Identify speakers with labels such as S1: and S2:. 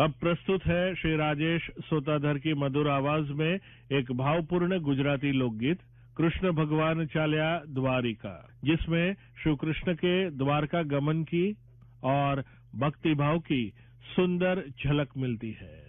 S1: अब प्रस्तुत है श्री राजेश सोताधर की मधुर आवाज में एक भावपूर्ण गुजराती लोकगीत कृष्ण भगवान चाल्या द्वारिका, जिसमें श्री कृष्ण के द्वारका गमन की और भक्ति भाव की सुंदर झलक मिलती है।